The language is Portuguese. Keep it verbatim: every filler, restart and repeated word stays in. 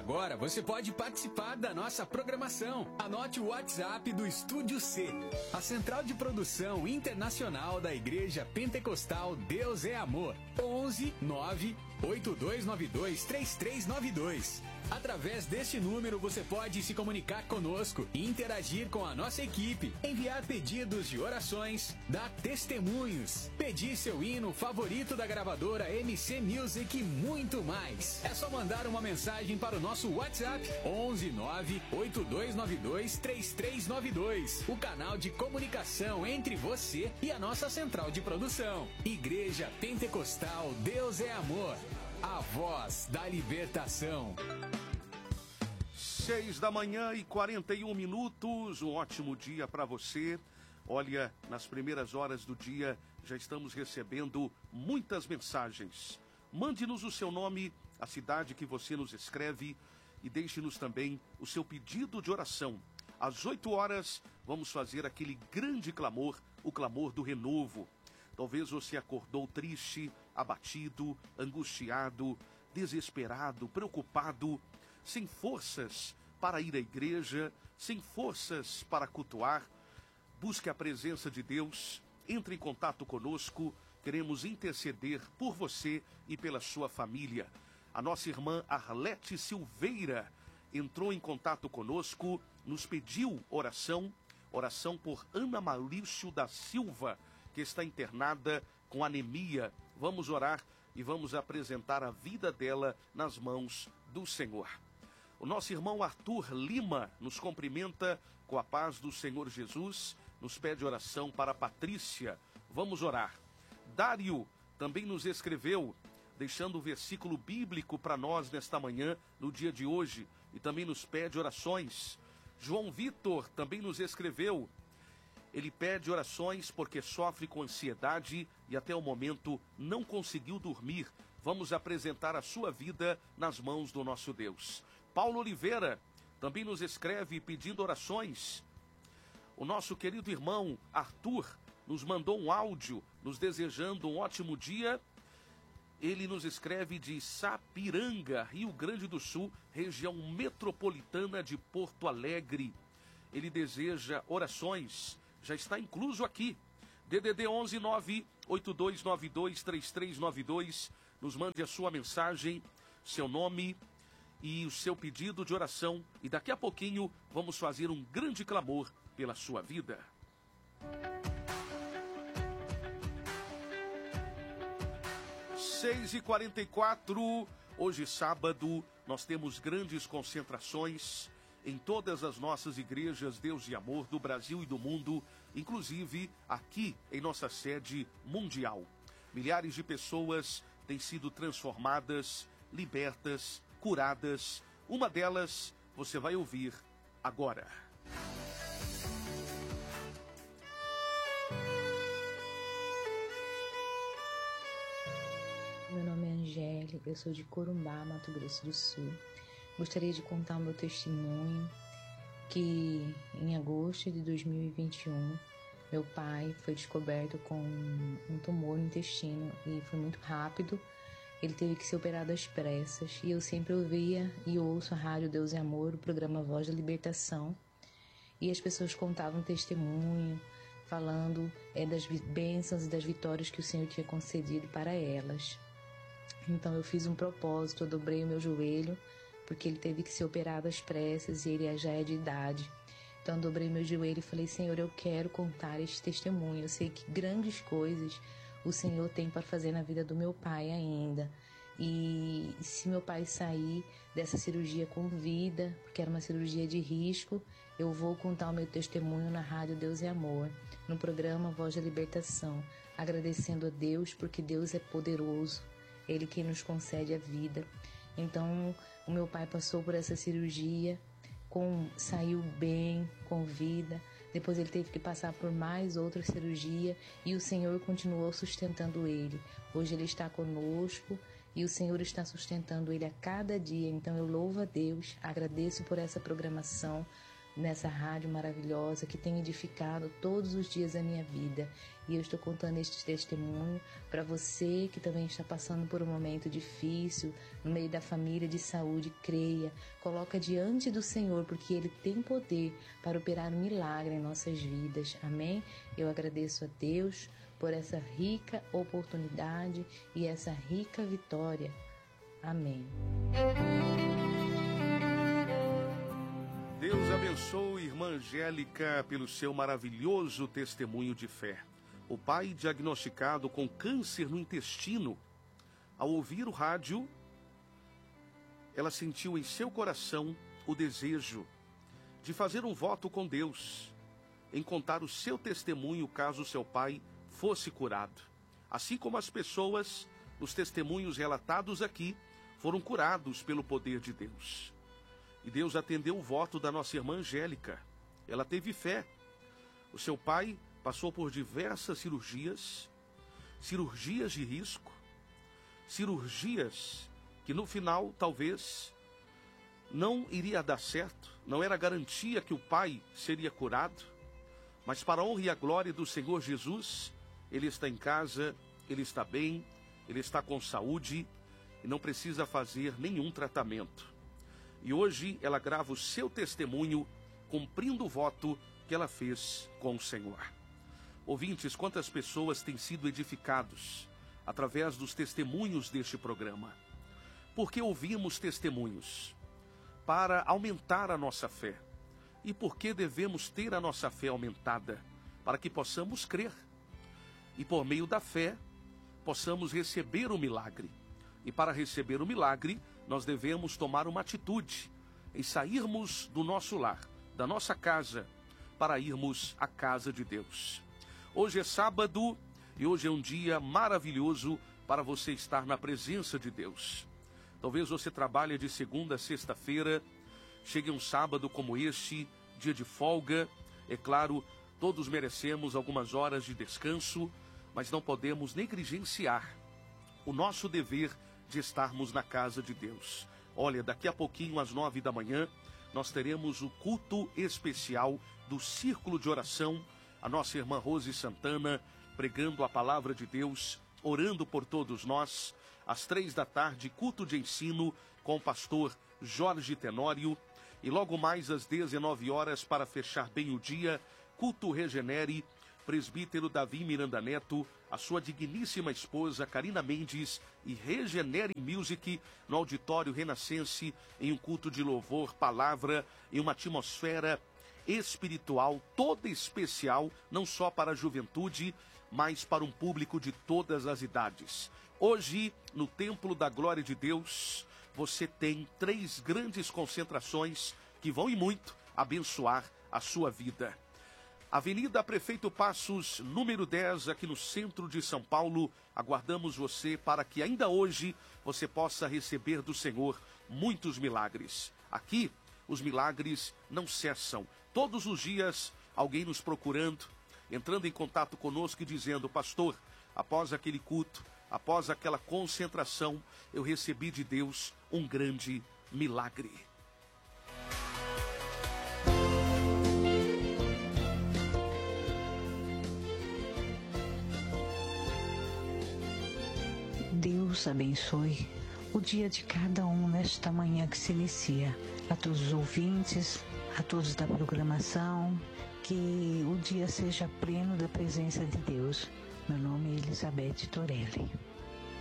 Agora você pode participar da nossa programação. Anote o WhatsApp do Estúdio C, a central de produção internacional da Igreja Pentecostal Deus é Amor. onze nove oito dois nove dois três três nove dois. Através deste número você pode se comunicar conosco e interagir com a nossa equipe, enviar pedidos de orações, dar testemunhos, pedir seu hino favorito da gravadora M C Music e muito mais. É só mandar uma mensagem para o nosso WhatsApp onze nove oito dois nove dois três três nove dois, o canal de comunicação entre você e a nossa central de produção. Igreja Pentecostal Deus é Amor, a voz da libertação. Seis da manhã e quarenta e um minutos, um ótimo dia para você. Olha, nas primeiras horas do dia já estamos recebendo muitas mensagens. Mande-nos o seu nome, a cidade que você nos escreve e deixe-nos também o seu pedido de oração. Às oito horas vamos fazer aquele grande clamor, o clamor do renovo. Talvez você acordou triste, abatido, angustiado, desesperado, preocupado, sem forças para ir à igreja, sem forças para cultuar. Busque a presença de Deus, entre em contato conosco, queremos interceder por você e pela sua família. A nossa irmã Arlete Silveira entrou em contato conosco, nos pediu oração, oração por Ana Malício da Silva, que está internada com anemia. Vamos orar e vamos apresentar a vida dela nas mãos do Senhor. O nosso irmão Arthur Lima nos cumprimenta com a paz do Senhor Jesus, nos pede oração para a Patrícia. Vamos orar. Dário também nos escreveu, deixando o versículo bíblico para nós nesta manhã, no dia de hoje, e também nos pede orações. João Vitor também nos escreveu, ele pede orações porque sofre com ansiedade e até o momento não conseguiu dormir. Vamos apresentar a sua vida nas mãos do nosso Deus. Paulo Oliveira também nos escreve pedindo orações. O nosso querido irmão Arthur nos mandou um áudio, nos desejando um ótimo dia. Ele nos escreve de Sapiranga, Rio Grande do Sul, região metropolitana de Porto Alegre. Ele deseja orações, já está incluso aqui. D D D onze nove oito dois nove dois três três nove dois. Nos mande a sua mensagem, seu nome e o seu pedido de oração. E daqui a pouquinho vamos fazer um grande clamor pela sua vida. seis e quarenta e quatro, hoje sábado, nós temos grandes concentrações em todas as nossas igrejas Deus e Amor do Brasil e do mundo, inclusive aqui em nossa sede mundial. Milhares de pessoas têm sido transformadas, libertas, curadas. Uma delas você vai ouvir agora. Meu nome é Angélica, eu sou de Corumbá, Mato Grosso do Sul. Gostaria de contar o meu testemunho, que em agosto de dois mil e vinte e um, meu pai foi descoberto com um tumor no intestino e foi muito rápido. Ele teve que ser operado às pressas e eu sempre ouvia e ouço a rádio Deus e Amor, o programa Voz da Libertação, e as pessoas contavam testemunho, falando é, das bênçãos e das vitórias que o Senhor tinha concedido para elas. Então eu fiz um propósito, eu dobrei o meu joelho, porque ele teve que ser operado às pressas e ele já é de idade. Então eu dobrei meu joelho e falei, Senhor, eu quero contar este testemunho. Eu sei que grandes coisas o Senhor tem para fazer na vida do meu pai ainda. E se meu pai sair dessa cirurgia com vida, porque era uma cirurgia de risco, eu vou contar o meu testemunho na Rádio Deus e Amor, no programa Voz da Libertação, agradecendo a Deus, porque Deus é poderoso, Ele que nos concede a vida. Então, o meu pai passou por essa cirurgia, com, saiu bem, com vida. Depois ele teve que passar por mais outra cirurgia e o Senhor continuou sustentando ele. Hoje ele está conosco e o Senhor está sustentando ele a cada dia. Então eu louvo a Deus, agradeço por essa programação, nessa rádio maravilhosa que tem edificado todos os dias a minha vida. E eu estou contando este testemunho para você que também está passando por um momento difícil, no meio da família, de saúde. Creia, coloca diante do Senhor, porque Ele tem poder para operar um milagre em nossas vidas. Amém? Eu agradeço a Deus por essa rica oportunidade e essa rica vitória. Amém. Deus abençoe irmã Angélica pelo seu maravilhoso testemunho de fé. O pai diagnosticado com câncer no intestino. Ao ouvir o rádio, ela sentiu em seu coração o desejo de fazer um voto com Deus, em contar o seu testemunho caso seu pai fosse curado. Assim como as pessoas, os testemunhos relatados aqui, foram curados pelo poder de Deus. E Deus atendeu o voto da nossa irmã Angélica. Ela teve fé. O seu pai passou por diversas cirurgias, cirurgias de risco, cirurgias que no final talvez não iria dar certo, não era garantia que o pai seria curado, mas para a honra e a glória do Senhor Jesus, ele está em casa, ele está bem, ele está com saúde e não precisa fazer nenhum tratamento. E hoje ela grava o seu testemunho, cumprindo o voto que ela fez com o Senhor. Ouvintes, quantas pessoas têm sido edificados através dos testemunhos deste programa? Por que ouvimos testemunhos? Para aumentar a nossa fé. E por que devemos ter a nossa fé aumentada? Para que possamos crer. E por meio da fé, possamos receber o milagre. E para receber o milagre, nós devemos tomar uma atitude em sairmos do nosso lar, da nossa casa, para irmos à casa de Deus. Hoje é sábado e hoje é um dia maravilhoso para você estar na presença de Deus. Talvez você trabalhe de segunda a sexta-feira, chegue um sábado como este, dia de folga. É claro, todos merecemos algumas horas de descanso, mas não podemos negligenciar o nosso dever de estarmos na casa de Deus. Olha, daqui a pouquinho, às nove da manhã, nós teremos o culto especial do Círculo de Oração, a nossa irmã Rose Santana, pregando a palavra de Deus, orando por todos nós. Às três da tarde, culto de ensino com o pastor Jorge Tenório. E logo mais às dezenove horas, para fechar bem o dia, culto Regenere, presbítero Davi Miranda Neto, a sua digníssima esposa Karina Mendes e Regenere Music no Auditório Renascense, em um culto de louvor, palavra, em uma atmosfera espiritual toda especial, não só para a juventude, mas para um público de todas as idades. Hoje, no Templo da Glória de Deus, você tem três grandes concentrações que vão e muito abençoar a sua vida. Avenida Prefeito Passos, número dez, aqui no centro de São Paulo. Aguardamos você para que ainda hoje você possa receber do Senhor muitos milagres. Aqui, os milagres não cessam. Todos os dias, alguém nos procurando, entrando em contato conosco e dizendo: pastor, após aquele culto, após aquela concentração, eu recebi de Deus um grande milagre. Deus abençoe o dia de cada um nesta manhã que se inicia. A todos os ouvintes, a todos da programação, que o dia seja pleno da presença de Deus. Meu nome é Elizabeth Torelli.